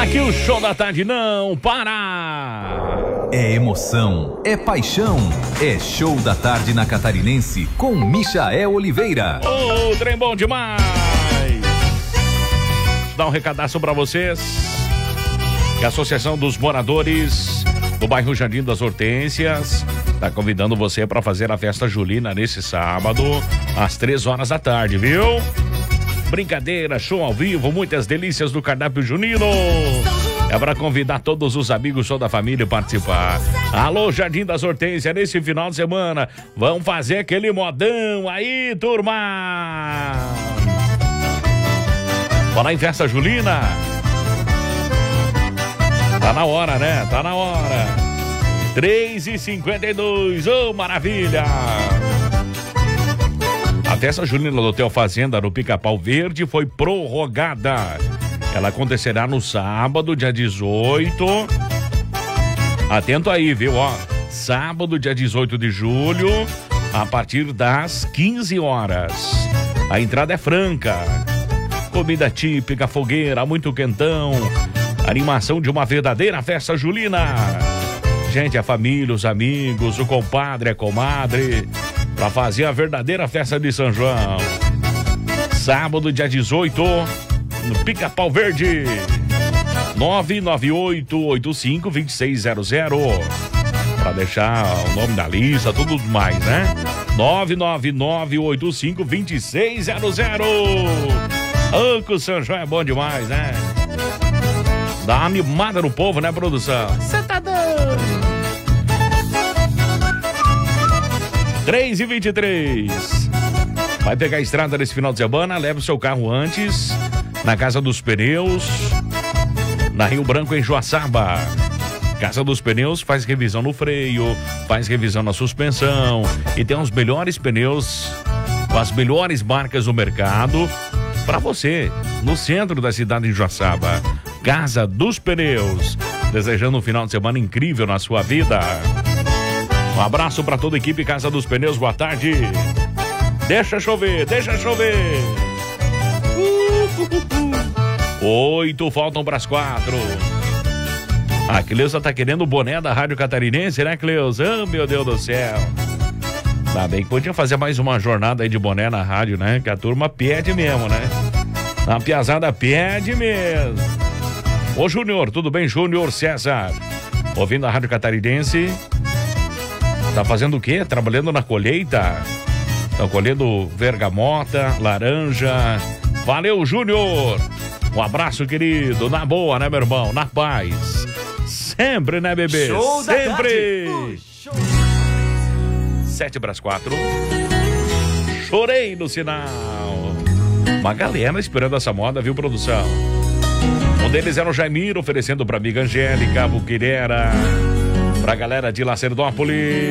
Aqui o show da tarde não para. É emoção, é paixão, é show da tarde na Catarinense com Michael Oliveira. Ô, trem bom demais. Dá um recadaço pra vocês. Que a Associação dos Moradores do bairro Jardim das Hortênsias tá convidando você para fazer a festa julina nesse sábado, às 3 horas da tarde, viu? Brincadeira, show ao vivo, muitas delícias do cardápio junino. É para convidar todos os amigos, toda a família participar. Alô, Jardim das Hortênsias, nesse final de semana, vamos fazer aquele modão aí, turma! Falar em festa julina. Tá na hora, né? Tá na hora. 3h52, ô maravilha! A festa junina do Hotel Fazenda no Pica-Pau Verde foi prorrogada. Ela acontecerá no sábado, dia 18. Atento aí, viu? Ó, sábado, dia 18 de julho, a partir das 15 horas. A entrada é franca. Comida típica, fogueira, muito quentão. Animação de uma verdadeira festa julina. Gente, a família, os amigos, o compadre, a comadre, para fazer a verdadeira festa de São João. Sábado, dia 18, no Pica-Pau Verde. 998852600. Para deixar o nome da lista, tudo mais, né? 999852600. Anco São João é bom demais, né? Dá uma animada no povo, né, produção? Você tá doido? 3h23. Vai pegar a estrada nesse final de semana, leva o seu carro antes, na Casa dos Pneus, na Rio Branco, em Joaçaba. Casa dos Pneus faz revisão no freio, faz revisão na suspensão e tem os melhores pneus com as melhores marcas do mercado para você, no centro da cidade de Joaçaba. Casa dos Pneus, desejando um final de semana incrível na sua vida. Um abraço para toda a equipe Casa dos Pneus, boa tarde. Deixa chover, deixa chover. 8 faltam para as 4. A Cleusa tá querendo o boné da Rádio Catarinense, né, Cleusa? Oh, meu Deus do céu. Tá bem que podia fazer mais uma jornada aí de boné na rádio, né? Que a turma pede mesmo, né? A piazada pede mesmo. Ô, Júnior, tudo bem, Júnior César? Ouvindo a Rádio Catarinense. Tá fazendo o quê? Trabalhando na colheita? Estão colhendo vergamota, laranja. Valeu, Júnior! Um abraço, querido. Na boa, né, meu irmão? Na paz. Sempre, né, bebê? Show sempre! Da 7:04. Chorei no sinal. Uma galera esperando essa moda, viu, produção? Um deles era o Jaimiro, oferecendo pra amiga Angélica, Buquirera, pra galera de Lacerdópolis.